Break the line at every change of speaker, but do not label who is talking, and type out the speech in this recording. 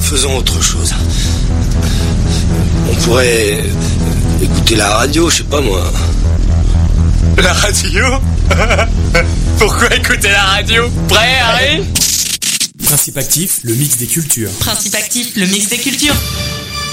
faisons autre chose. On pourrait écouter la radio, je sais pas moi.
La radio? Pourquoi écouter la radio? Prêt, Harry?
Principe actif, le mix des cultures.
Principe actif, le mix des cultures.